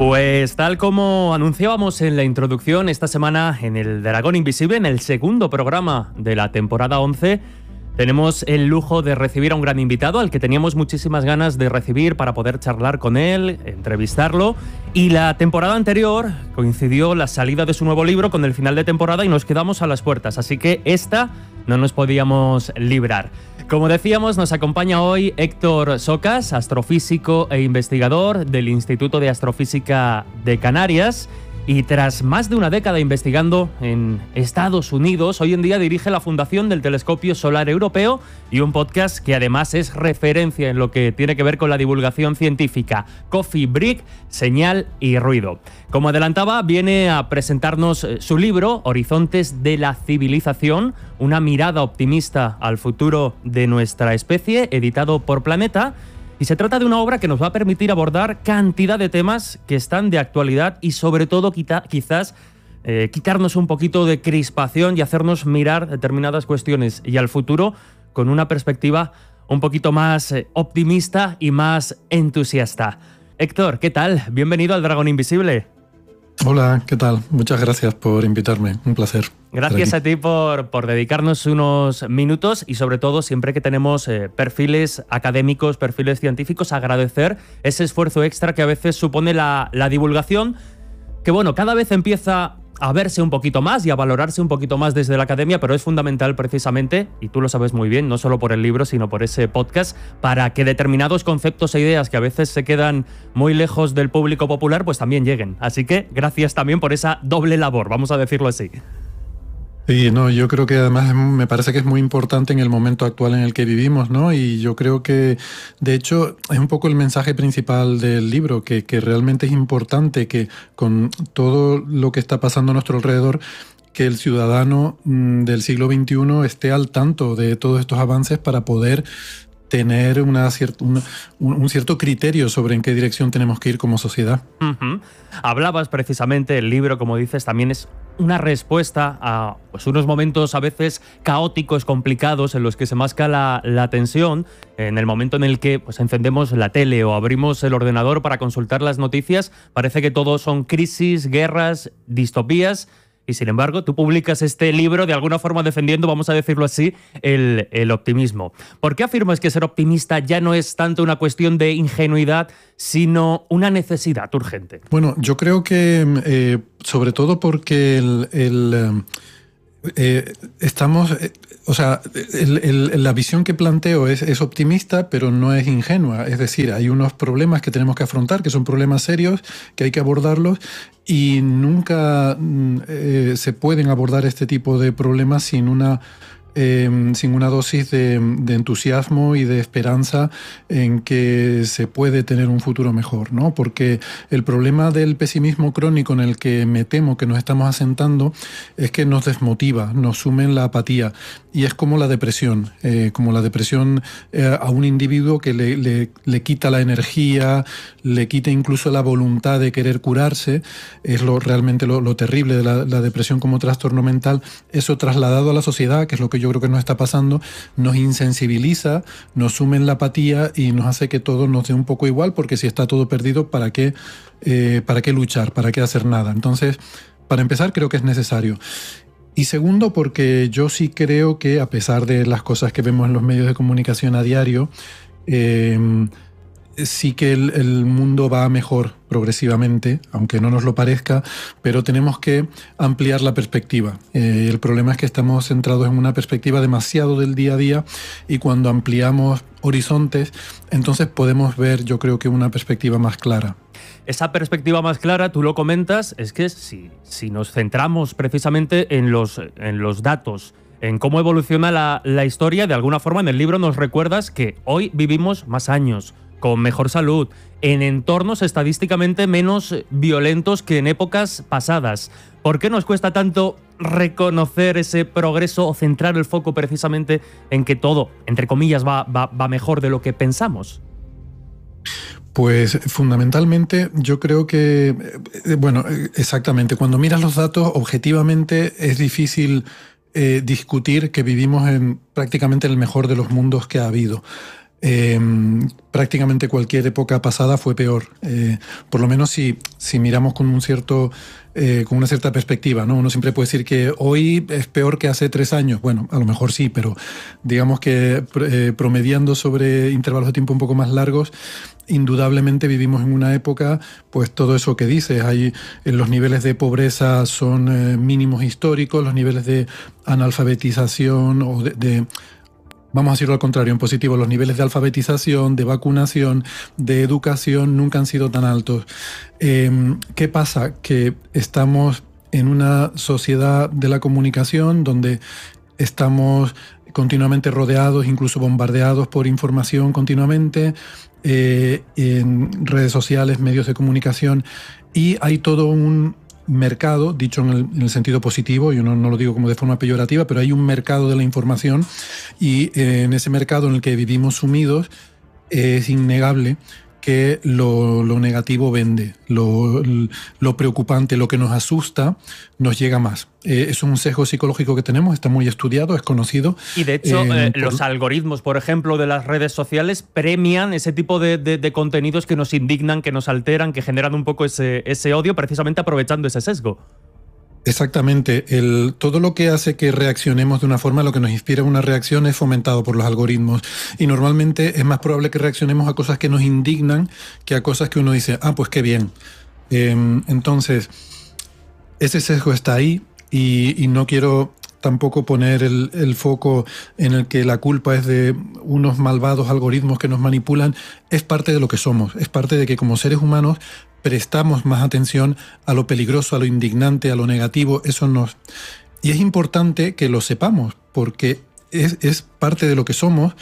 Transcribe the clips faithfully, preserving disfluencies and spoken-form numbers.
Pues tal como anunciábamos en la introducción, esta semana en El Dragón Invisible, en el segundo programa de la temporada once, tenemos el lujo de recibir a un gran invitado al que teníamos muchísimas ganas de recibir para poder charlar con él, entrevistarlo. Y la temporada anterior coincidió la salida de su nuevo libro con el final de temporada y nos quedamos a las puertas, así que esta no nos podíamos librar. Como decíamos, nos acompaña hoy Héctor Socas, astrofísico e investigador del Instituto de Astrofísica de Canarias. Y tras más de una década investigando en Estados Unidos, hoy en día dirige la Fundación del Telescopio Solar Europeo y un podcast que además es referencia en lo que tiene que ver con la divulgación científica, Coffee Break, Señal y Ruido. Como adelantaba, viene a presentarnos su libro, Horizontes de la Civilización, una mirada optimista al futuro de nuestra especie, editado por Planeta. Y se trata de una obra que nos va a permitir abordar cantidad de temas que están de actualidad y sobre todo quita, quizás eh, quitarnos un poquito de crispación y hacernos mirar determinadas cuestiones y al futuro con una perspectiva un poquito más eh, optimista y más entusiasta. Héctor, ¿qué tal? Bienvenido al Dragón Invisible. Hola, ¿qué tal? Muchas gracias por invitarme, un placer. Gracias a ti por, por dedicarnos unos minutos y sobre todo siempre que tenemos eh, perfiles académicos, perfiles científicos, agradecer ese esfuerzo extra que a veces supone la, la divulgación, que bueno, cada vez empieza a verse un poquito más y a valorarse un poquito más desde la academia, pero es fundamental precisamente, y tú lo sabes muy bien, no solo por el libro, sino por ese podcast, para que determinados conceptos e ideas que a veces se quedan muy lejos del público popular, pues también lleguen. Así que gracias también por esa doble labor, vamos a decirlo así. Sí, no, yo creo que además me parece que es muy importante en el momento actual en el que vivimos, ¿no? Y yo creo que, de hecho, es un poco el mensaje principal del libro, que, que realmente es importante que con todo lo que está pasando a nuestro alrededor, que el ciudadano mmm, del siglo veintiuno esté al tanto de todos estos avances para poder tener una cierta, un, un cierto criterio sobre en qué dirección tenemos que ir como sociedad. Uh-huh. Hablabas precisamente, el libro, como dices, también es una respuesta a pues, unos momentos a veces caóticos, complicados, en los que se masca la, la tensión, en el momento en el que pues, encendemos la tele o abrimos el ordenador para consultar las noticias, parece que todo son crisis, guerras, distopías. Y sin embargo, tú publicas este libro de alguna forma defendiendo, vamos a decirlo así, el, el optimismo. ¿Por qué afirmas que ser optimista ya no es tanto una cuestión de ingenuidad, sino una necesidad urgente? Bueno, yo creo que eh, sobre todo porque el... el Eh, estamos, eh, o sea, el, el, la visión que planteo es, es optimista, pero no es ingenua. Es decir, hay unos problemas que tenemos que afrontar, que son problemas serios, que hay que abordarlos, y nunca eh, se pueden abordar este tipo de problemas sin una Eh, sin una dosis de, de entusiasmo y de esperanza en que se puede tener un futuro mejor, ¿no? Porque el problema del pesimismo crónico en el que me temo que nos estamos asentando es que nos desmotiva, nos sume en la apatía, y es como la depresión, eh, como la depresión eh, a un individuo que le, le, le quita la energía, le quita incluso la voluntad de querer curarse. Es lo, realmente lo, lo terrible de la, la depresión como trastorno mental. Eso trasladado a la sociedad, que es lo que yo creo que nos está pasando, nos insensibiliza, nos sume en la apatía y nos hace que todo nos dé un poco igual, porque si está todo perdido, ¿para qué, eh, para qué luchar? ¿Para qué hacer nada? Entonces, para empezar, creo que es necesario. Y segundo, porque yo sí creo que, a pesar de las cosas que vemos en los medios de comunicación a diario, eh, sí que el, el mundo va mejor progresivamente, aunque no nos lo parezca, pero tenemos que ampliar la perspectiva. Eh, el problema es que estamos centrados en una perspectiva demasiado del día a día, y cuando ampliamos horizontes, entonces podemos ver, yo creo que una perspectiva más clara. Esa perspectiva más clara, tú lo comentas, es que si, si nos centramos precisamente en los, en los datos, en cómo evoluciona la, la historia, de alguna forma en el libro nos recuerdas que hoy vivimos más años, con mejor salud, en entornos estadísticamente menos violentos que en épocas pasadas. ¿Por qué nos cuesta tanto reconocer ese progreso o centrar el foco precisamente en que todo, entre comillas, va, va, va mejor de lo que pensamos? Pues fundamentalmente yo creo que, bueno, exactamente, cuando miras los datos objetivamente es difícil eh, discutir que vivimos en prácticamente el mejor de los mundos que ha habido. eh, prácticamente cualquier época pasada fue peor. Eh, por lo menos si, si miramos con un cierto... Eh, con una cierta perspectiva, ¿no? Uno siempre puede decir que hoy es peor que hace tres años. Bueno, a lo mejor sí, pero digamos que eh, promediando sobre intervalos de tiempo un poco más largos, indudablemente vivimos en una época, pues todo eso que dices, hay, eh, los niveles de pobreza son eh, mínimos históricos, los niveles de analfabetización o de, de vamos a decirlo al contrario, en positivo, los niveles de alfabetización, de vacunación, de educación nunca han sido tan altos. Eh, ¿Qué pasa? Que estamos en una sociedad de la comunicación donde estamos continuamente rodeados, incluso bombardeados por información continuamente, eh, en redes sociales, medios de comunicación, y hay todo un mercado, dicho en el, en el sentido positivo, yo no, no lo digo como de forma peyorativa, pero hay un mercado de la información y eh, en ese mercado en el que vivimos sumidos eh, es innegable que lo, lo negativo vende, lo, lo preocupante, lo que nos asusta, nos llega más. Eh, eso es un sesgo psicológico que tenemos, está muy estudiado, es conocido. Y de hecho, eh, eh, los por... algoritmos, por ejemplo, de las redes sociales premian ese tipo de, de, de contenidos que nos indignan, que nos alteran, que generan un poco ese, ese odio, precisamente aprovechando ese sesgo. Exactamente. El, todo lo que hace que reaccionemos de una forma, lo que nos inspira una reacción es fomentado por los algoritmos. Y normalmente es más probable que reaccionemos a cosas que nos indignan que a cosas que uno dice, ah, pues qué bien. Eh, entonces, ese sesgo está ahí y, y no quiero tampoco poner el, el foco en el que la culpa es de unos malvados algoritmos que nos manipulan. Es parte de lo que somos, es parte de que como seres humanos prestamos más atención a lo peligroso, a lo indignante, a lo negativo. Eso nos... Y es importante que lo sepamos, porque es, es parte de lo que somos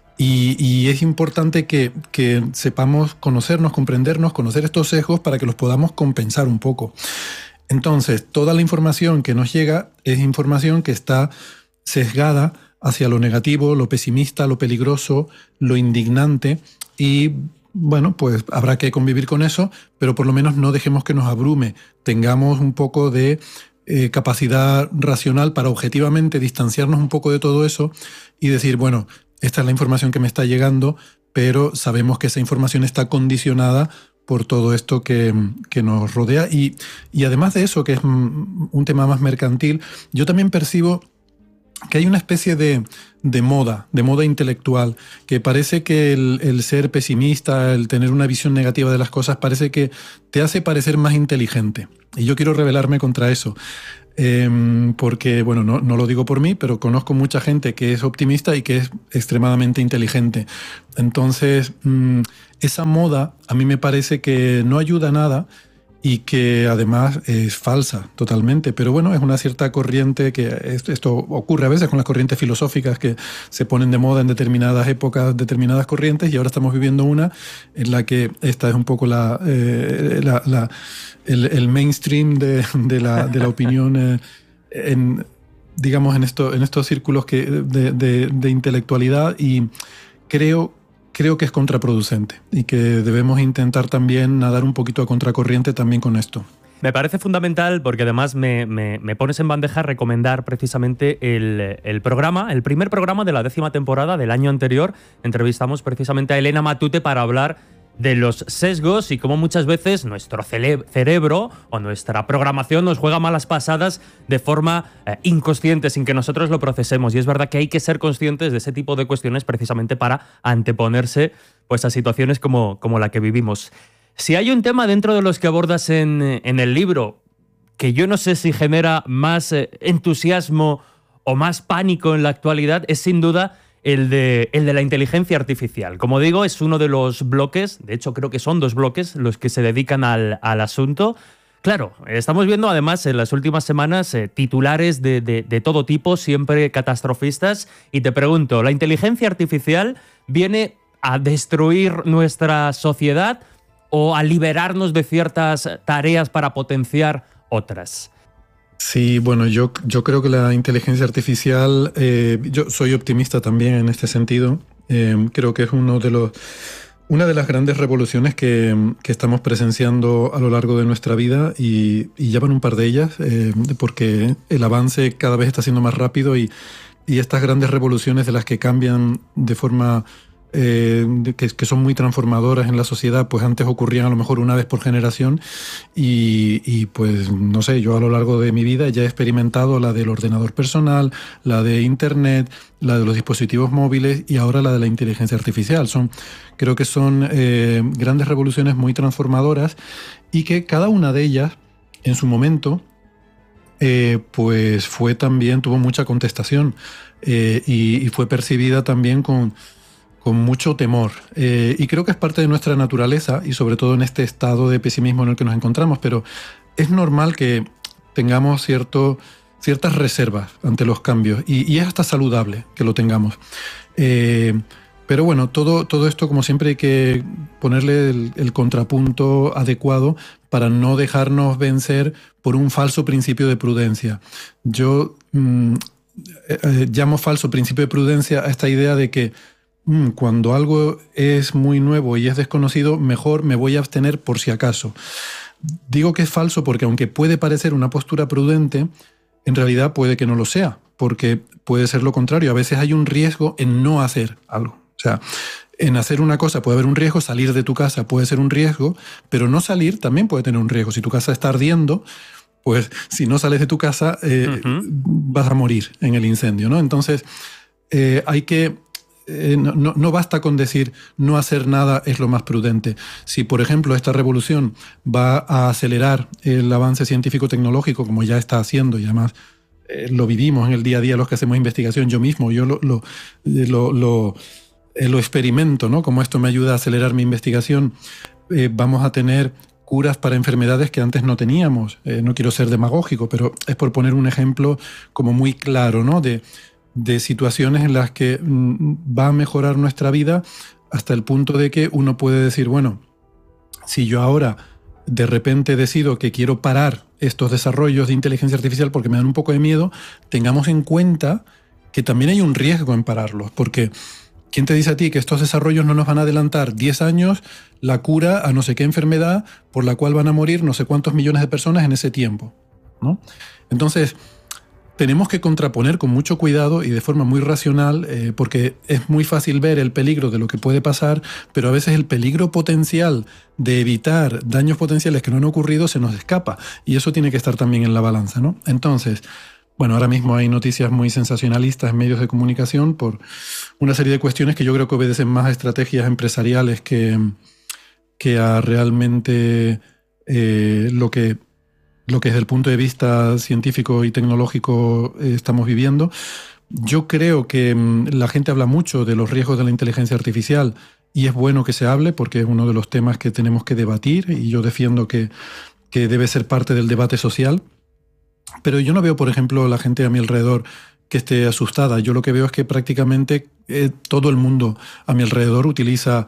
y, y es importante que, que sepamos conocernos, comprendernos, conocer estos sesgos para que los podamos compensar un poco. Entonces, toda la información que nos llega es información que está sesgada hacia lo negativo, lo pesimista, lo peligroso, lo indignante y... bueno, pues habrá que convivir con eso, pero por lo menos no dejemos que nos abrume. Tengamos un poco de eh, capacidad racional para objetivamente distanciarnos un poco de todo eso y decir, bueno, esta es la información que me está llegando, pero sabemos que esa información está condicionada por todo esto que, que nos rodea. Y, y además de eso, que es un tema más mercantil, yo también percibo que hay una especie de, de moda, de moda intelectual, que parece que el, el ser pesimista, el tener una visión negativa de las cosas, parece que te hace parecer más inteligente. Y yo quiero rebelarme contra eso. Eh, porque, bueno, no, no lo digo por mí, pero conozco mucha gente que es optimista y que es extremadamente inteligente. Entonces, mmm, esa moda a mí me parece que no ayuda a nada y que además es falsa totalmente. Pero bueno, es una cierta corriente que esto, esto ocurre a veces con las corrientes filosóficas que se ponen de moda en determinadas épocas, determinadas corrientes, y ahora estamos viviendo una en la que esta es un poco la, eh, la, la, el, el mainstream de, de, la, de la opinión eh, en, digamos, en, esto, en estos círculos que, de, de, de intelectualidad, y creo Creo que es contraproducente y que debemos intentar también nadar un poquito a contracorriente también con esto. Me parece fundamental porque además me, me, me pones en bandeja recomendar precisamente el, el programa, el primer programa de la décima temporada del año anterior. Entrevistamos precisamente a Elena Matute para hablar de los sesgos y cómo muchas veces nuestro cere- cerebro o nuestra programación nos juega malas pasadas de forma eh, inconsciente, sin que nosotros lo procesemos. Y es verdad que hay que ser conscientes de ese tipo de cuestiones precisamente para anteponerse, pues, a situaciones como, como la que vivimos. Si hay un tema dentro de los que abordas en, en el libro que yo no sé si genera más eh, entusiasmo o más pánico en la actualidad, es sin duda El de, el de la inteligencia artificial. Como digo, es uno de los bloques, de hecho creo que son dos bloques los que se dedican al, al asunto. Claro, estamos viendo además en las últimas semanas eh, titulares de, de, de todo tipo, siempre catastrofistas, y te pregunto, ¿la inteligencia artificial viene a destruir nuestra sociedad o a liberarnos de ciertas tareas para potenciar otras? Sí, bueno, yo, yo creo que la inteligencia artificial, eh, yo soy optimista también en este sentido. Eh, creo que es uno de los, una de las grandes revoluciones que, que estamos presenciando a lo largo de nuestra vida, y, y ya van un par de ellas, eh, porque el avance cada vez está siendo más rápido, y, y estas grandes revoluciones de las que cambian de forma eh, que, que son muy transformadoras en la sociedad, pues antes ocurrían a lo mejor una vez por generación y, y pues no sé, yo a lo largo de mi vida ya he experimentado la del ordenador personal, la de Internet, la de los dispositivos móviles y ahora la de la inteligencia artificial. Son, creo que son eh, grandes revoluciones muy transformadoras y que cada una de ellas en su momento Eh, pues fue también, tuvo mucha contestación eh, y, y fue percibida también con, con mucho temor. Eh, y creo que es parte de nuestra naturaleza y sobre todo en este estado de pesimismo en el que nos encontramos, pero es normal que tengamos cierto, ciertas reservas ante los cambios y, y es hasta saludable que lo tengamos. Eh, Pero bueno, todo, todo esto, como siempre, hay que ponerle el, el contrapunto adecuado para no dejarnos vencer por un falso principio de prudencia. Yo mmm, eh, llamo falso principio de prudencia a esta idea de que mmm, cuando algo es muy nuevo y es desconocido, mejor me voy a abstener por si acaso. Digo que es falso porque aunque puede parecer una postura prudente, en realidad puede que no lo sea, porque puede ser lo contrario. A veces hay un riesgo en no hacer algo. O sea, en hacer una cosa puede haber un riesgo, salir de tu casa puede ser un riesgo, pero no salir también puede tener un riesgo. Si tu casa está ardiendo, pues si no sales de tu casa eh, uh-huh. vas a morir en el incendio, ¿no? Entonces, eh, hay que... Eh, no, no, no basta con decir no hacer nada es lo más prudente. Si, por ejemplo, esta revolución va a acelerar el avance científico-tecnológico, como ya está haciendo, y además eh, lo vivimos en el día a día los que hacemos investigación, yo mismo, yo lo... lo, lo, lo lo experimento, ¿no? Como esto me ayuda a acelerar mi investigación, eh, vamos a tener curas para enfermedades que antes no teníamos. Eh, no quiero ser demagógico, pero es por poner un ejemplo como muy claro, ¿no? De, de situaciones en las que mm, va a mejorar nuestra vida hasta el punto de que uno puede decir, bueno, si yo ahora de repente decido que quiero parar estos desarrollos de inteligencia artificial porque me dan un poco de miedo, tengamos en cuenta que también hay un riesgo en pararlos, porque ¿quién te dice a ti que estos desarrollos no nos van a adelantar diez años la cura a no sé qué enfermedad por la cual van a morir no sé cuántos millones de personas en ese tiempo, ¿no? Entonces, tenemos que contraponer con mucho cuidado y de forma muy racional, eh, porque es muy fácil ver el peligro de lo que puede pasar, pero a veces el peligro potencial de evitar daños potenciales que no han ocurrido se nos escapa y eso tiene que estar también en la balanza, ¿no? Entonces, bueno, ahora mismo hay noticias muy sensacionalistas en medios de comunicación por una serie de cuestiones que yo creo que obedecen más a estrategias empresariales que, que a realmente eh, lo que, lo que desde el punto de vista científico y tecnológico eh, estamos viviendo. Yo creo que mm, la gente habla mucho de los riesgos de la inteligencia artificial y es bueno que se hable porque es uno de los temas que tenemos que debatir y yo defiendo que, que debe ser parte del debate social. Pero yo no veo, por ejemplo, la gente a mi alrededor que esté asustada. Yo lo que veo es que prácticamente eh, todo el mundo a mi alrededor utiliza